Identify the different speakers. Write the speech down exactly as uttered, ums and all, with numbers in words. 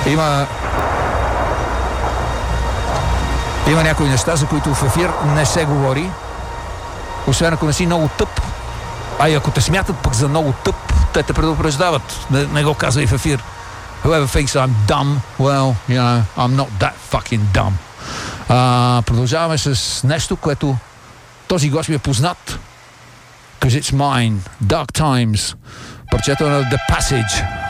Speaker 1: Има Има някои неща, за които в ефир не се говори. Освен ако не си много тъп. А и ако те смятат пък за много тъп, те те предупреждават. Не, не го казва и в ефир. Whoever thinks I'm dumb, well, you know, I'm not that fucking dumb. А, продължаваме с нещо, което този гост ми е познат. Because it's mine. Dark Times. Парчето на The Passage.